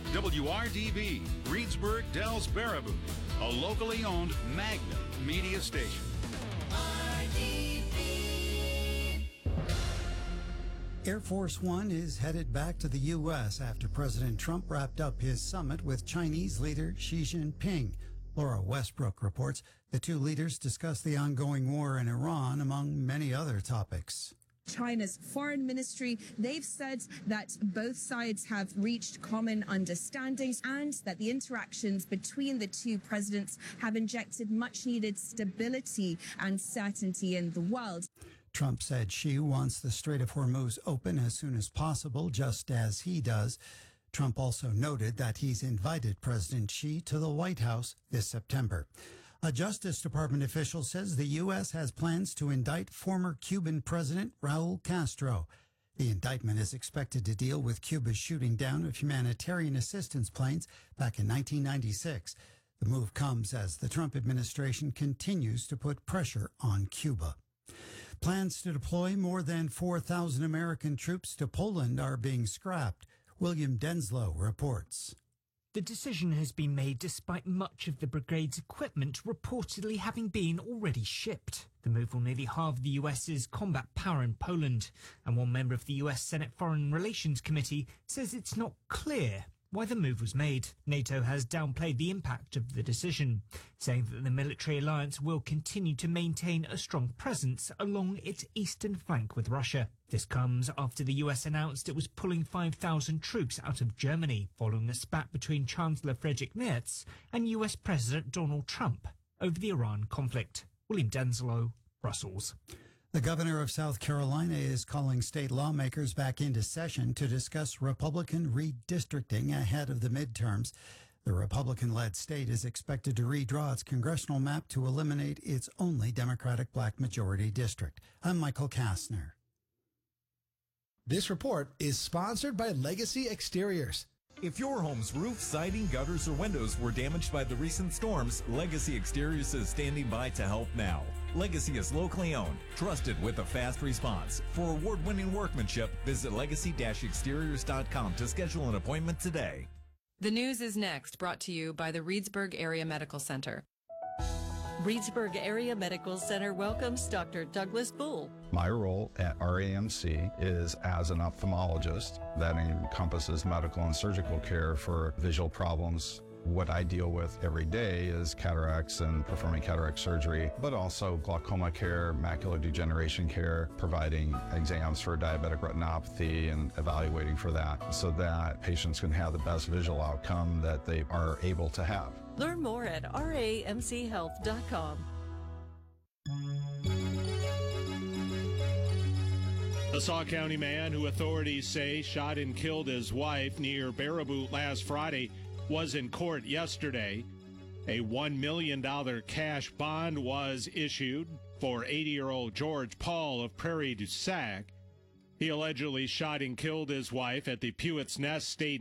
WRDB, Reedsburg, Dells, Baraboo, a locally owned Magna media station. Air Force One is headed back to the U.S. after President Trump wrapped up his summit with Chinese leader Xi Jinping. Laura Westbrook reports the two leaders discussed the ongoing war in Iran, among many other topics. China's foreign ministry, they've said that both sides have reached common understandings and that the interactions between the two presidents have injected much needed stability and certainty in the world. Trump said Xi wants the Strait of Hormuz open as soon as possible, just as he does. Trump also noted that he's invited President Xi to the White House this September. A Justice Department official says the U.S. has plans to indict former Cuban President Raul Castro. The indictment is expected to deal with Cuba's shooting down of humanitarian assistance planes back in 1996. The move comes as the Trump administration continues to put pressure on Cuba. Plans to deploy more than 4,000 American troops to Poland are being scrapped. William Denslow reports. The decision has been made despite much of the brigade's equipment reportedly having been already shipped. The move will nearly halve the US's combat power in Poland, and one member of the US Senate Foreign Relations Committee says it's not clear why the move was made. NATO has downplayed the impact of the decision, saying that the military alliance will continue to maintain a strong presence along its eastern flank with Russia. This comes after the US announced it was pulling 5,000 troops out of Germany, following a spat between Chancellor Friedrich Merz and US President Donald Trump over the Iran conflict. William Denslow, Brussels. The governor of South Carolina is calling state lawmakers back into session to discuss Republican redistricting ahead of the midterms. The Republican-led state is expected to redraw its congressional map to eliminate its only Democratic black majority district. I'm Michael Kastner. This report is sponsored by Legacy Exteriors. If your home's roof, siding, gutters, or windows were damaged by the recent storms, Legacy Exteriors is standing by to help now. Legacy is locally owned, trusted with a fast response. For award-winning workmanship, visit legacy-exteriors.com to schedule an appointment today. The news is next, brought to you by the Reedsburg Area Medical Center. Reedsburg Area Medical Center welcomes Dr. Douglas Bull. My role at RAMC is as an ophthalmologist. That encompasses medical and surgical care for visual problems. What I deal with every day is cataracts and performing cataract surgery, but also glaucoma care, macular degeneration care, providing exams for diabetic retinopathy and evaluating for that so that patients can have the best visual outcome that they are able to have. Learn more at ramchealth.com. A Sauk County man who authorities say shot and killed his wife near Baraboo last Friday was in court yesterday. A $1 million cash bond was issued for 80-year-old George Paul of Prairie du Sac. He allegedly shot and killed his wife at the Pewett's Nest State